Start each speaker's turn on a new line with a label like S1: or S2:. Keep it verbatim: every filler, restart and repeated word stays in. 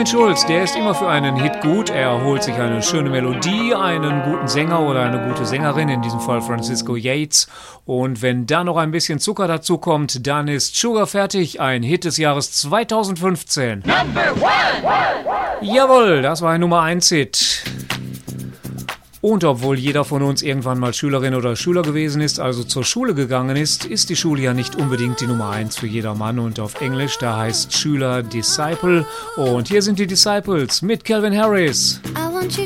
S1: Armin Schulz, der ist immer für einen Hit gut. Er holt sich eine schöne Melodie, einen guten Sänger oder eine gute Sängerin, in diesem Fall Francisco Yates. Und wenn da noch ein bisschen Zucker dazu kommt, dann ist Sugar fertig, ein Hit des Jahres zweitausendfünfzehn. Number one! Jawohl, das war ein Nummer eins Hit. Und obwohl jeder von uns irgendwann mal Schülerin oder Schüler gewesen ist, also zur Schule gegangen ist, ist die Schule ja nicht unbedingt die Nummer eins für jedermann. Und auf Englisch, da heißt Schüler Disciple. Und hier sind die Disciples mit Calvin Harris.
S2: I